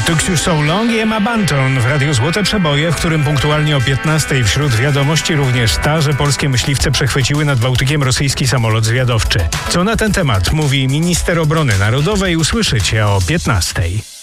Took You So Long i Emma Bunton w Radiu Złote Przeboje, w którym punktualnie o 15:00 wśród wiadomości również ta, że polskie myśliwce przechwyciły nad Bałtykiem rosyjski samolot zwiadowczy. Co na ten temat mówi minister obrony narodowej, usłyszycie o 15:00.